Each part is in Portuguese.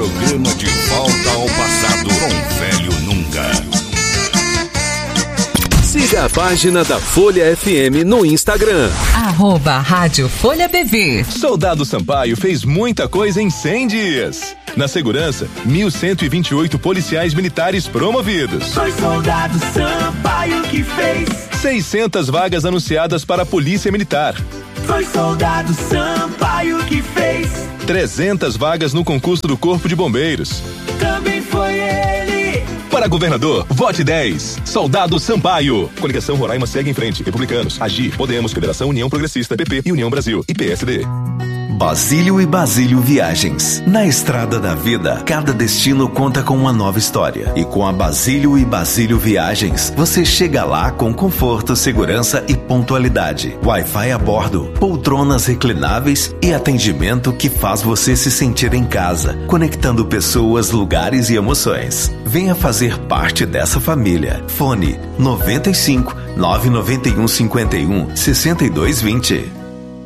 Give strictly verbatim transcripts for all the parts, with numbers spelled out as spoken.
programa De Volta ao Passado com Velho Nunca. Siga a página da Folha F M no Instagram. Arroba Rádio Folha B V. Soldado Sampaio fez muita coisa em cem dias. Na segurança, mil cento e vinte e oito policiais militares promovidos. Foi Soldado Sampaio que fez. seiscentas vagas anunciadas para a Polícia Militar. Foi Soldado Sampaio que fez. trezentas vagas no concurso do Corpo de Bombeiros. Também foi ele. Para governador, vote dez. Soldado Sampaio. Coligação Roraima segue em frente. Republicanos, Agir, Podemos, Federação União Progressista, P P e União Brasil e P S D. Basílio e Basílio Viagens. Na estrada da vida, cada destino conta com uma nova história. E com a Basílio e Basílio Viagens, você chega lá com conforto, segurança e pontualidade. Wi-Fi a bordo, poltronas reclináveis e atendimento que faz você se sentir em casa, conectando pessoas, lugares e emoções. Venha fazer parte dessa família. Fone noventa e cinco, nove nove um cinco um, seis dois dois zero.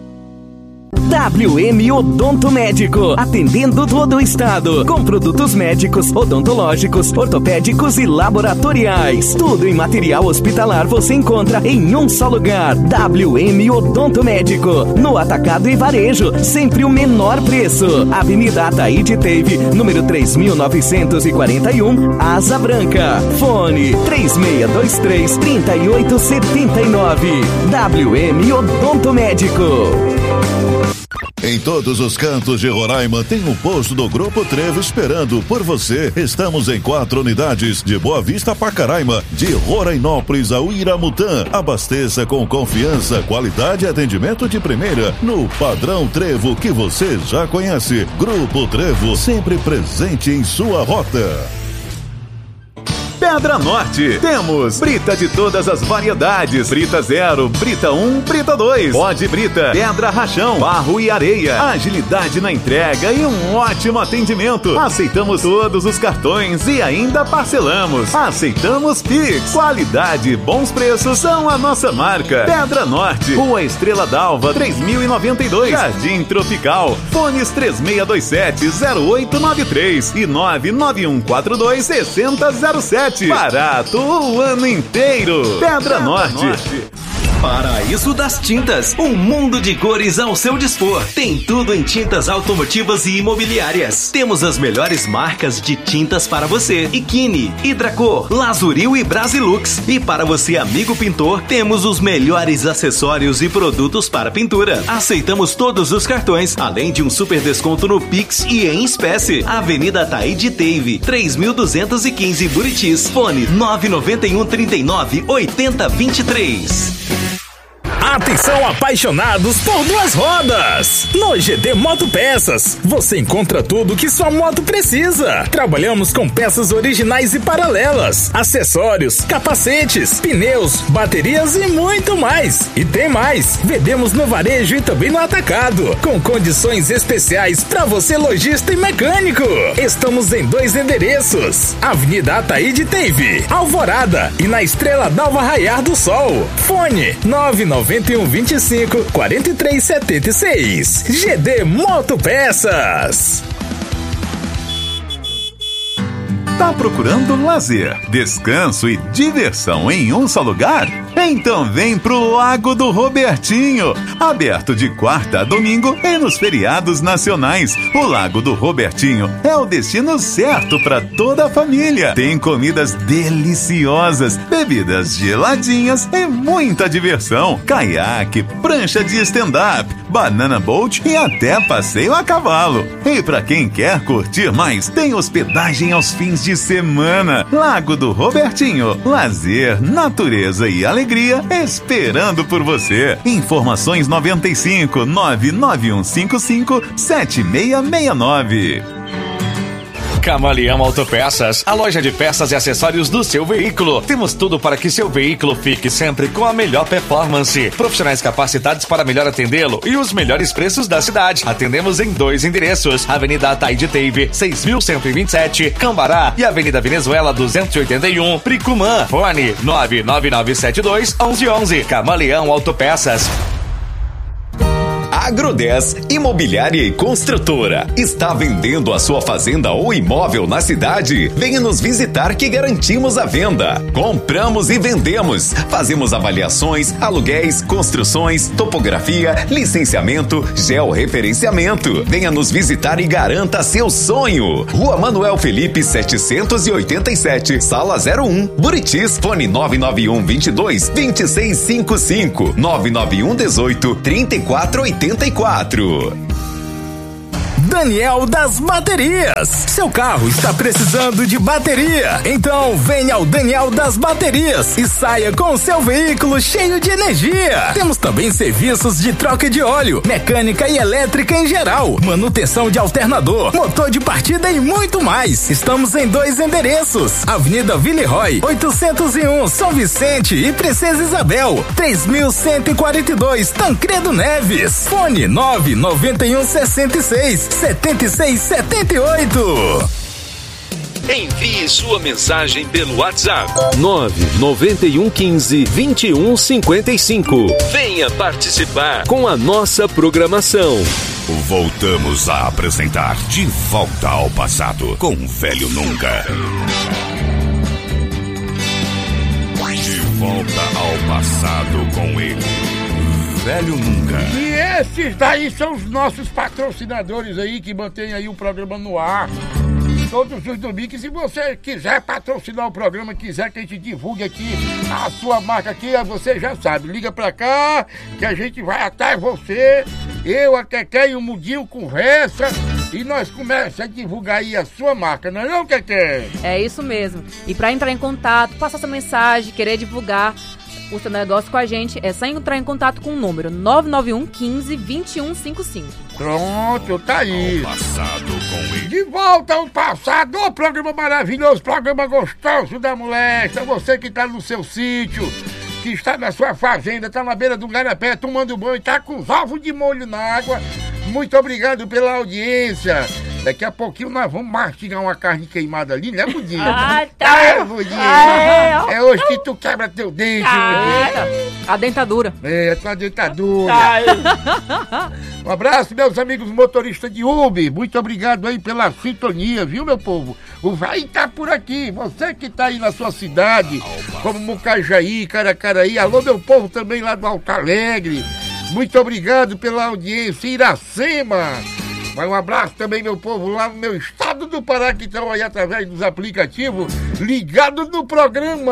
W M Odonto Médico, atendendo todo o estado, com produtos médicos, odontológicos, ortopédicos e laboratoriais. Tudo em material hospitalar você encontra em um só lugar. W M Odonto Médico, no atacado e varejo, sempre o menor preço. Avenida Ataíde Teve, número três mil novecentos e quarenta e um, Asa Branca. Fone três seis dois três, três oito sete nove. W M Odonto Médico. Em todos os cantos de Roraima tem um posto do Grupo Trevo esperando por você. Estamos em quatro unidades, de Boa Vista a Pacaraima, de Rorainópolis a Uiramutã. Abasteça com confiança, qualidade e atendimento de primeira no padrão Trevo que você já conhece. Grupo Trevo, sempre presente em sua rota. Pedra Norte, temos brita de todas as variedades, brita zero, brita um, brita dois, pó de brita, pedra rachão, barro e areia, agilidade na entrega e um ótimo atendimento. Aceitamos todos os cartões e ainda parcelamos. Aceitamos Pix. Qualidade e bons preços são a nossa marca. Pedra Norte, Rua Estrela d'Alva, três mil e noventa e dois, Jardim Tropical. Fones três seis dois sete, zero oito nove três e nove nove um quatro dois, seis zero zero sete. Barato o ano inteiro. Pedra, Pedra Norte. Norte. Paraíso das Tintas, um mundo de cores ao seu dispor. Tem tudo em tintas automotivas e imobiliárias. Temos as melhores marcas de tintas para você: Ikine, Hidracor, Lazuril e Brasilux. E para você, amigo pintor, temos os melhores acessórios e produtos para pintura. Aceitamos todos os cartões, além de um super desconto no Pix e em espécie. Avenida Ataíde Teve, três mil duzentos e quinze, Buritis. Fone nove nove um, trinta e nove, oitenta, vinte e três. Atenção, apaixonados por duas rodas! No G D Motopeças, você encontra tudo o que sua moto precisa. Trabalhamos com peças originais e paralelas, acessórios, capacetes, pneus, baterias e muito mais. E tem mais! Vendemos no varejo e também no atacado, com condições especiais para você, lojista e mecânico. Estamos em dois endereços: Avenida Ataíde Teve, Alvorada, e na Estrela d'Alva Raiar do Sol. Fone nove nove um, vinte e cinco, quarenta e três, setenta e seis. G D Motopeças. Tá procurando lazer, descanso e diversão em um só lugar? Então vem pro Lago do Robertinho, aberto de quarta a domingo e nos feriados nacionais. O Lago do Robertinho é o destino certo para toda a família. Tem comidas deliciosas, bebidas geladinhas e muita diversão. Caiaque, prancha de stand-up, banana boat e até passeio a cavalo. E para quem quer curtir mais, tem hospedagem aos fins de semana. Lago do Robertinho, lazer, natureza e alegria esperando por você. Informações noventa e cinco, nove nove um cinco cinco, sete seis seis nove. Camaleão Autopeças, a loja de peças e acessórios do seu veículo. Temos tudo para que seu veículo fique sempre com a melhor performance. Profissionais capacitados para melhor atendê-lo e os melhores preços da cidade. Atendemos em dois endereços: Avenida Ataíde Teve, seis mil cento e vinte e sete, Cambará, e Avenida Venezuela duzentos e oitenta e um, Pricumã. Fone nove nove nove sete dois, um um um um. Camaleão Autopeças. Agrodez Imobiliária e Construtora. Está vendendo a sua fazenda ou imóvel na cidade? Venha nos visitar que garantimos a venda. Compramos e vendemos. Fazemos avaliações, aluguéis, construções, topografia, licenciamento, georreferenciamento. Venha nos visitar e garanta seu sonho. Rua Manuel Felipe setecentos e oitenta e sete, Sala zero um, Buritis, fone nove nove um, vinte e dois, vinte e seis cinquenta e cinco, nove nove um, dezoito, trinta e quatro oitenta e quatro. Daniel das Baterias. Seu carro está precisando de bateria? Então venha ao Daniel das Baterias e saia com o seu veículo cheio de energia. Temos também serviços de troca de óleo, mecânica e elétrica em geral, manutenção de alternador, motor de partida e muito mais. Estamos em dois endereços: Avenida Villeroy, oitocentos e um, São Vicente e Princesa Isabel, três mil cento e quarenta e dois, Tancredo Neves. Fone nove nove um, sessenta e seis, setenta e seis setenta e oito. Envie sua mensagem pelo WhatsApp nove nove um, quinze, vinte e um, cinquenta e cinco. Venha participar com a nossa programação. Voltamos a apresentar De Volta ao Passado com o Velho Nunca. De volta ao passado com ele, Velho Nunca. E esses daí são os nossos patrocinadores aí que mantêm aí o programa no ar todos os domingos. Se você quiser patrocinar o programa, quiser que a gente divulgue aqui a sua marca aqui, você já sabe, liga pra cá que a gente vai até você, eu, a Keké e o Mudinho conversa e nós começamos a divulgar aí a sua marca, não é não, Keké? É isso mesmo. E pra entrar em contato, passar essa mensagem, querer divulgar o seu negócio com a gente, é só entrar em contato com o número nove nove um, quinze, vinte e um, cinquenta e cinco. Pronto, tá aí. Ao passado com ele. De volta ao passado, o programa maravilhoso, programa gostoso da molesta. Você que tá no seu sítio, que está na sua fazenda, tá na beira do garapé, tomando banho, tá com os ovos de molho na água. Muito obrigado pela audiência. Daqui a pouquinho nós vamos mastigar uma carne queimada ali, né, Budinha? Ah, tá. É, Budinha. Ah, é. é hoje que tu quebra teu dente, ah, Budinha. A dentadura. É, a tua dentadura. Um abraço, meus amigos motoristas de Uber. Muito obrigado aí pela sintonia, viu, meu povo? O vai tá por aqui. Você que tá aí na sua cidade, como Mucajaí, Caracaraí. Alô, meu povo também lá do Alto Alegre. Muito obrigado pela audiência. Iracema. Mas um abraço também, meu povo, lá no meu estado do Pará, que estão aí através dos aplicativos, ligados no programa.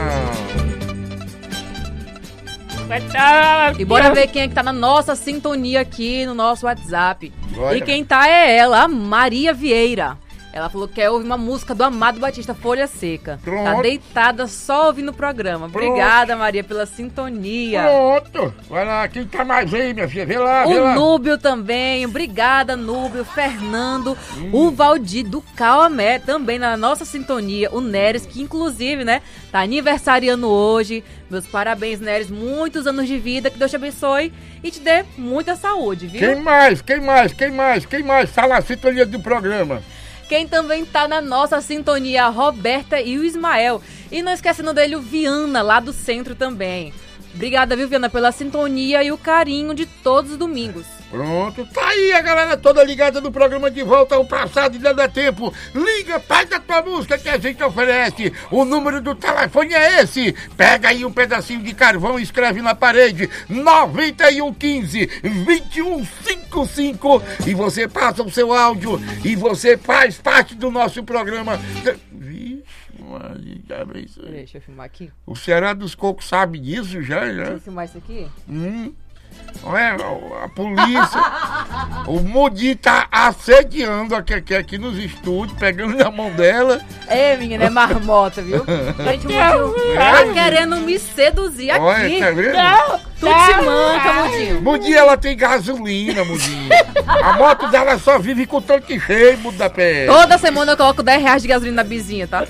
E bora ver quem é que tá na nossa sintonia aqui no nosso WhatsApp. Bora. E quem tá é ela, a Maria Vieira. Ela falou que quer ouvir uma música do Amado Batista, Folha Seca. Pronto. Tá deitada só ouvindo o programa. Pronto. Obrigada, Maria, pela sintonia. Pronto. Vai lá, quem tá mais aí, minha filha? Vê lá, vê o lá. Núbio também. Obrigada, Núbio. Fernando. Hum. O Valdir do Cauamé também na nossa sintonia. O Neres, que inclusive, né, tá aniversariando hoje. Meus parabéns, Neres. Muitos anos de vida. Que Deus te abençoe e te dê muita saúde, viu? Quem mais? Quem mais? Quem mais? Quem mais? Tá na sintonia do programa. Quem também tá na nossa sintonia, a Roberta e o Ismael. E não esquecendo dele, o Viana, lá do centro também. Obrigada, viu, Viana, pela sintonia e o carinho de todos os domingos. Pronto, tá aí a galera toda ligada no programa De Volta ao Passado e dando tempo. Liga, pega a tua música que a gente oferece. O número do telefone é esse. Pega aí um pedacinho de carvão e escreve na parede nove um um, quinze, vinte e um, cinquenta e cinco e você passa o seu áudio e você faz parte do nosso programa. Vixe, deixa eu filmar aqui. O Ceará dos Cocos sabe disso já, já. Deixa eu filmar isso aqui? Hum. Não é, a polícia, o Mudi tá assediando a Keké aqui nos estúdios, pegando na mão dela. É, menina, é marmota, viu? Gente, o Mudinho tá querendo me seduzir aqui. Olha, tá vendo? Tu te manca, Mudinho. Mudinho, ela tem gasolina, Mudinho. A moto dela só vive com o tanque cheio, muda pé. Toda semana eu coloco dez reais de gasolina na vizinha, tá?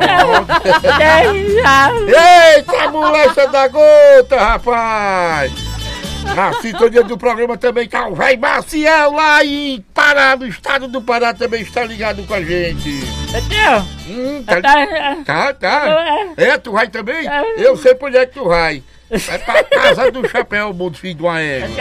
Eita, molecha da gota, rapaz! Na sintonia do programa também tá o Véi Maciel lá em Pará, no estado do Pará, também está ligado com a gente. Hum, tá, tá, tá. É, tu vai também? Eu sei por onde é que tu vai. Vai pra casa do chapéu, mundo filho de uma égua.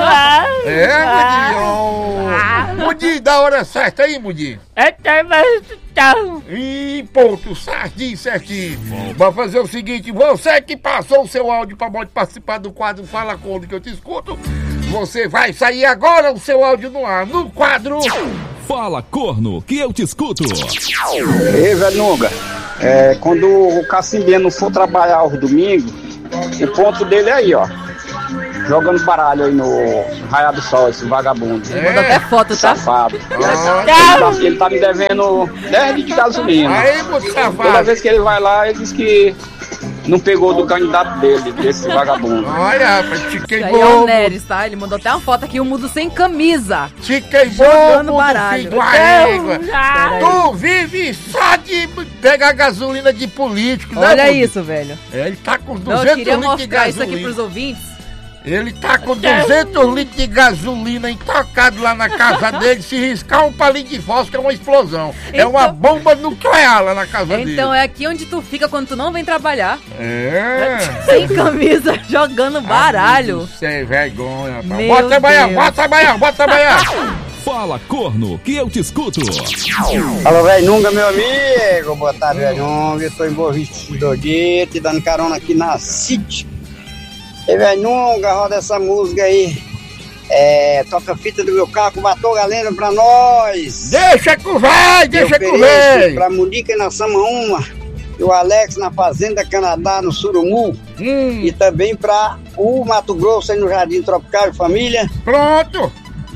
É, Mudinho. Mudinho, da hora certa aí, Mudinho. É, tá, mas tá. Ih, ponto, certinho, certinho. Vamos fazer o seguinte, você que passou o seu áudio pra pode participar do quadro Fala Corno que eu te escuto, você vai sair agora o seu áudio no ar, no quadro Fala Corno que eu te escuto. Ei, velho Nunga, é, quando o Cacimbeno for trabalhar aos domingos, o ponto dele é aí, ó. Jogando baralho aí no Raio do Sol, esse vagabundo. É. Manda até foto, tá? Safado. Ah, ele, tá, ele tá me devendo dez litros de gasolina. Aí, muito safado. Toda vez que ele vai lá, ele diz que não pegou do candidato dele, desse vagabundo. Olha, rapaz, te Isso queimou. aí é o Neres, tá? Ele mandou até uma foto aqui, o mundo sem camisa. Te queimou, jogando mundo baralho. filho de uma égua. Tu vive só de pegar gasolina de político, né? Olha mundo? isso, velho. É, ele tá com Não, duzentos eu queria litros de mostrar gasolina. isso aqui pros ouvintes. Ele tá com duzentos litros de gasolina intocado lá na casa dele. Se riscar um palito de fósforo é uma explosão. Então, é uma bomba nuclear lá na casa dele. Então é aqui onde tu fica quando tu não vem trabalhar. É. Sem camisa, jogando baralho. Isso é vergonha, rapaz. Meu Bota trabalhar, Deus. bota trabalhar, bota trabalhar. Fala Corno que eu te escuto. Alô, velho Nunga, meu amigo. Boa tarde, velho Nunga. Eu tô em Boa Vista do dia, te dando carona aqui na City. Ei, velho Nunga, roda essa música aí. É, toca a fita do meu carro, matou galera pra nós. Deixa que vai, deixa que vai. Pra Mulica na Samaúma. E o Alex na Fazenda Canadá, no Surumu. Hum. E também pra o Mato Grosso, aí no Jardim Tropical, família. Pronto.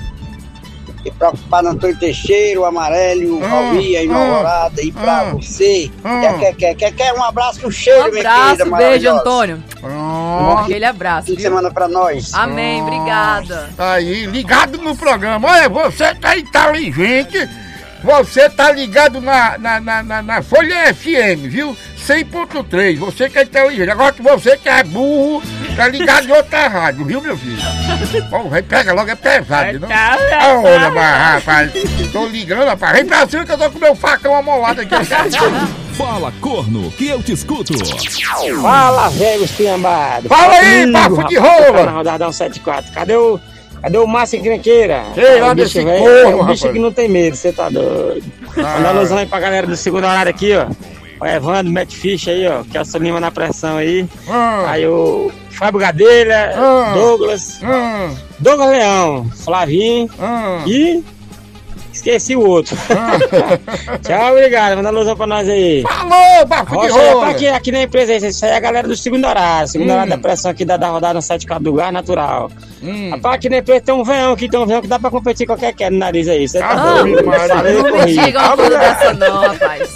E pra Panantônio Teixeira, o Amarelo, o Ah, Valmir, aí no ah, Alvorada. E pra ah, você, ah. quer, quer, quer, quer, quer um abraço, um cheiro, Um minha abraço, querida, beijo, maravilhosa. Antônio. Bom Aquele abraço. fim de viu? semana pra nós. Amém, obrigada. Tá aí, ligado no programa. Olha, você tá inteligente. Você tá ligado na, na, na, na, na Folha F M, viu? cem ponto três. Você que é inteligente. Agora que você que é burro, tá ligado em outra rádio, viu, meu filho? Bom, vai, pega logo, é pesado, não? Ah, olha, mas, rapaz, tô ligando, rapaz. Vem pra cima que eu tô com meu facão amolado aqui. Fala Corno que eu te escuto. Fala, velho espiambado. Fala aí, bafo de rola. Na rodada cento e quatro. Cadê o... Cadê o Márcio Encrenqueira? Ei, lá o bicho desse velho, corno, é um bicho rapaz. que não tem medo, você tá doido. Ah. Manda alusão aí pra galera do segundo horário aqui, ó. O Evandro, Matt Fish aí, ó. Que é o Lima na pressão aí. Ah. Aí o Fábio Gadelha, Ah. Douglas, Ah, Douglas Leão, Flavinho ah, e... Esqueci o outro. Tchau, obrigado. Manda alusão pra nós aí. Falou, bafo de Rocha, é pra rola. aqui, aqui na empresa, isso aí é a galera do segundo horário. Segundo Hum. horário da pressão aqui da, da rodada no sete K do gás natural. Hum. Rapaz, aqui na empresa tem um veião aqui, tem um veião que dá pra competir com qualquer que no nariz aí. Você tá Ah, doido? Maria. Falei, Não me corri. diga uma coisa dessa não, rapaz.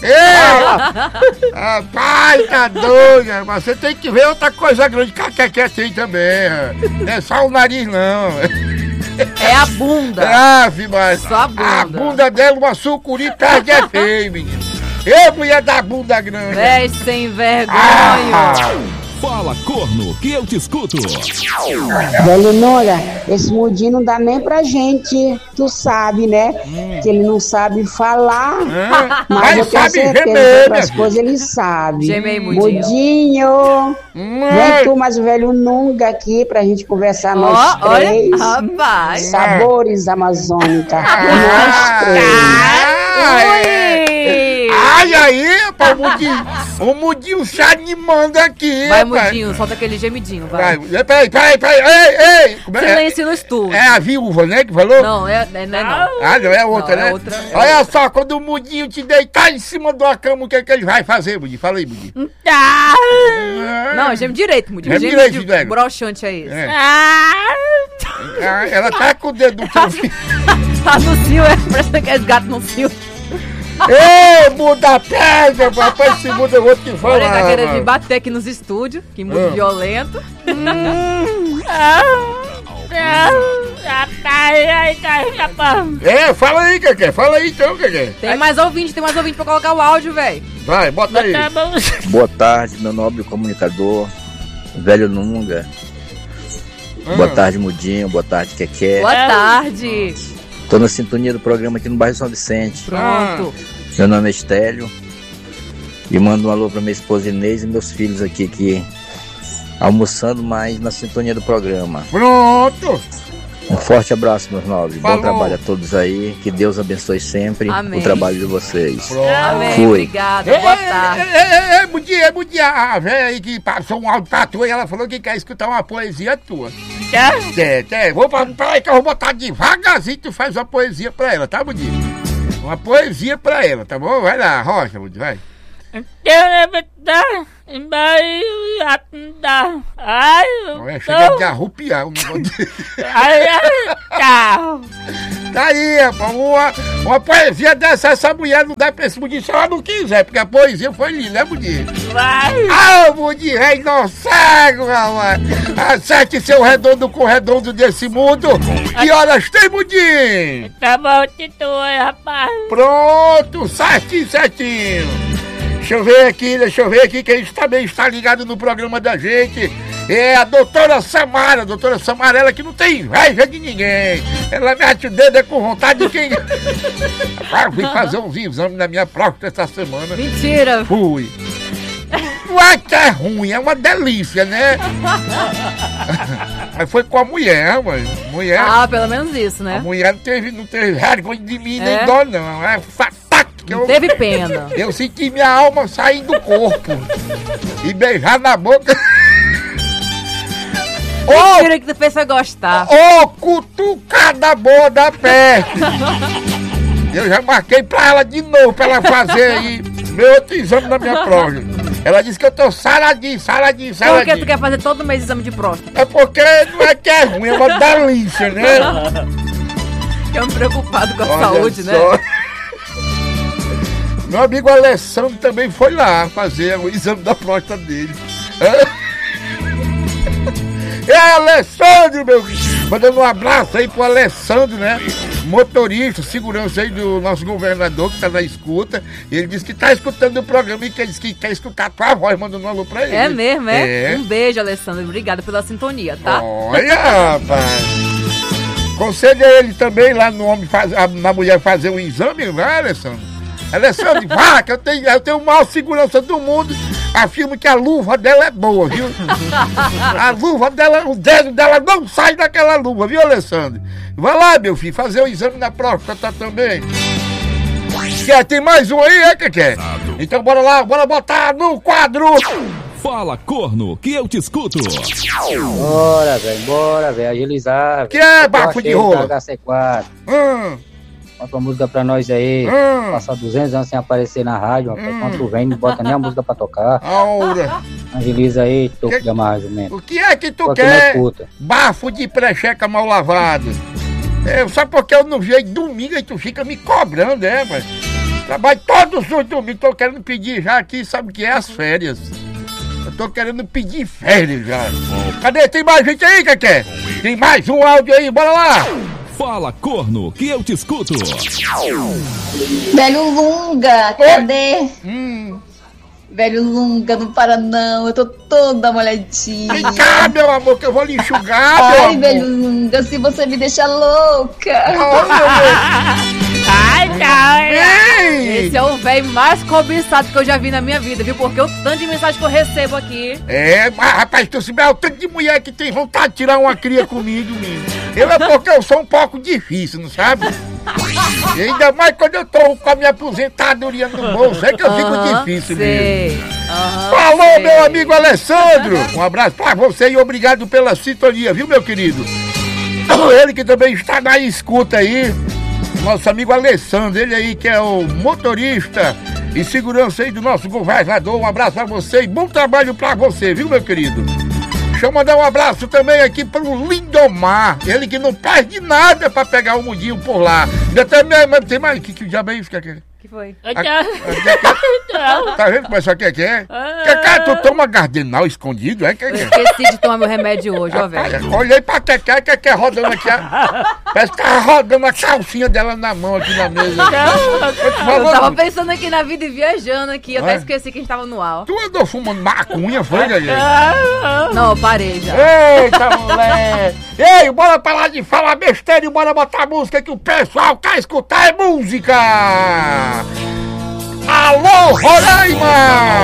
Ei, rapaz, tá doido, mas você tem que ver outra coisa grande que a Keké tem também. Não é só o nariz, não. É a bunda. Ah, filho, mas Só a bunda. a bunda dela, uma sucuri perde é feio, menino. Eu, mulher da bunda grande. Véi, sem vergonha. Ah. Fala Corno que eu te escuto. Velho Nora, esse mudinho não dá nem pra gente, tu sabe, né? Hum. Que ele não sabe falar, Ah, mas, mas eu tenho sabe certeza gemer, que outras minha filha. coisas ele sabe. Geme aí, Mudinho. Mudinho, Hum. vem tu mais o velho Nunga aqui pra gente conversar nós Ó, olha, três. rapaz. Sabores amazônica, Ah. nós três. Ai, ai, aí, rapaz, o mudinho, o mudinho se animando aqui, Vai, rapaz. Mudinho, solta aquele gemidinho, vai. Vai, peraí, peraí, peraí, ei, ei. Como é? Silêncio no estúdio. É a viúva, né, que falou? Não, é, é, não é não. Ah, não, é outra, Não, né? é outra, é Olha só, quando o mudinho te deitar em cima de uma cama, o que é que ele vai fazer, mudinho? Fala aí, mudinho. Tá. Não, geme direito, Mudinho. Geme Geme direito, de velho. broxante aí. É. Ah, ela tá com o dedo no teu. Tá no cio, é, parece que é gato no cio. Ei, muda pega, papai, esse muda eu vou te falar. Olha, tá querendo me mano. bater aqui nos estúdios, que muito Ah. violento. É, fala aí, Keké, fala aí então, Keké. Tem mais ouvinte, tem mais ouvinte pra colocar o áudio, velho. Vai, bota aí. Boa tarde, meu nobre comunicador, velho Nunga. Ah. Boa tarde, Mudinho. Boa tarde, Keké. Boa tarde. Tô na sintonia do programa aqui no bairro São Vicente. Pronto. Meu nome é Estélio. E mando um alô pra minha esposa Inês e meus filhos aqui que almoçando, mas na sintonia do programa. Pronto! Um forte abraço, meus nobres. Falou. Bom trabalho a todos aí. Que Deus abençoe sempre Amém. o trabalho de vocês. Amém, Fui. obrigada, boa tarde. É, é, é, bom dia, bom dia. A velha aí que passou um áudio pra tu e ela falou que quer escutar uma poesia tua. Quer? Quer, quer. Vou, peraí que eu vou botar devagarzinho e tu faz uma poesia pra ela, tá, Budi? Uma poesia pra ela, tá bom? Vai lá, Rocha, Budi, vai. Ai, Não é chega de arrupiar o negócio. Tá aí, rapaz, uma, uma poesia dessa, essa mulher não dá pra esse Budi se ela não quiser, porque a poesia foi linda, né, Budi? Vai! Ah, Budi, rei não cego, rapaz! Acerte seu redondo com o redondo desse mundo. Que horas tem, Budi? Tá bom, Tito, rapaz. Pronto, certinho, certinho. Deixa eu ver aqui, deixa eu ver aqui, que a gente também está ligado no programa da gente. É a doutora Samara, a doutora Samara, ela que não tem inveja de ninguém. Ela mete o dedo é com vontade de quem... Agora fui fazer uns exames na minha próstata essa semana. Mentira. Fui. Não é que é ruim, é uma delícia, né? Mas foi com a mulher, mãe. Mulher. Ah, pelo menos isso, né? A mulher não teve, não teve vergonha de mim, É? nem dó, não. É fatal. Não teve pena. Eu senti minha alma sair do corpo e beijar na boca. Mentira que tu fez você gostar. Ô, oh, cutucada boa da peste. Eu já marquei pra ela de novo, pra ela fazer aí meu outro exame na minha próstata. Ela disse que eu tô saradinho, saradinho, saradinho. Por que tu quer fazer todo mês exame de próstata? É porque não é que é ruim, é uma delícia, né? Que é um preocupado com a Olha saúde, só. né? Meu amigo Alessandro também foi lá fazer o exame da próstata dele. É, Alessandro, meu filho. Mandando um abraço aí pro Alessandro, né? Motorista, segurança aí do nosso governador que tá na escuta. Ele disse que tá escutando o programa e que ele disse que quer escutar a tua voz, mandando um alô pra ele. É mesmo, é? É. Um beijo, Alessandro. Obrigada pela sintonia, tá? Olha, rapaz. Concede a ele também lá no homem, faz, na mulher fazer um exame, vai, Alessandro? Alessandro, vá, que eu tenho, eu tenho a maior segurança do mundo. Afirmo que a luva dela é boa, viu? A luva dela, o dedo dela não sai daquela luva, viu, Alessandro? Vai lá, meu filho, fazer o exame na próstata também. Quer, tem mais um aí, é que quer? Então bora lá, bora botar no quadro. Fala, corno, que eu te escuto. Bora, velho, bora, velho, agilizar. Que é, bafo de rola? H C quatro. Hum. Bota uma música pra nós aí. Hum. Passar duzentos anos sem aparecer na rádio, rapaz. Hum. Quando tu vem, não bota nem a música pra tocar. Aura. Agiliza aí, toco Que- de amargo mesmo. O que é que tu Tô aqui na quer? escuta. Bafo de precheca mal lavado. É, só porque eu não vi domingo e tu fica me cobrando, é, mas. Trabalho todos os domingos, tô querendo pedir já aqui, sabe o que é as férias. Eu tô querendo pedir férias já. Cadê? Tem mais gente aí, que quer? Tem mais um áudio aí, bora lá! Fala, corno, que eu te escuto. Velho Lunga, cadê? Hum. Velho Lunga, não para não, eu tô toda molhadinha. Vem cá, meu amor, que eu vou lhe enxugar, meu Ai, amor. velho Lunga, se você me deixa louca. Ai, cara! Ei! Esse é o velho mais cobiçado que eu já vi na minha vida, viu? Porque o tanto de mensagem que eu recebo aqui. É, mas rapaz, tu souber o tanto de mulher que tem vontade de tirar uma cria comigo, menino. Eu é porque eu sou um pouco difícil, não sabe? E ainda mais quando eu tô com a minha aposentadoria no bolso, é que eu fico Aham, difícil sei. mesmo. Aham, Falou, sei. meu amigo Alessandro! Um abraço pra você e obrigado pela sintonia, viu, meu querido? Ele que também está na escuta aí, nosso amigo Alessandro, ele aí que é o motorista e segurança aí do nosso governador. Um abraço pra você e bom trabalho pra você, viu, meu querido? Deixa eu mandar um abraço também aqui pro Lindomar, ele que não perde nada pra pegar o mudinho por lá. Ainda tem, mais- tem mais, que, que diabo é isso que é que? Que foi? Tá vendo como é isso aqui é que é? Que cara, tu toma gardenal escondido, é que é? Eu esqueci de tomar meu remédio hoje, ó, velho. Olhei pra Keké, Keké rodando aqui, a... parece que tava rodando a calcinha dela na mão aqui na mesa. Eu tava pensando aqui na vida e viajando aqui, eu até É? esqueci que a gente tava no ar. Tu andou fumando maconha, foi, Gagê? Não, eu parei já. Eita, moleque! Ei, bora parar de falar besteira e bora botar música que o pessoal quer escutar, é música! Alô, Roraima!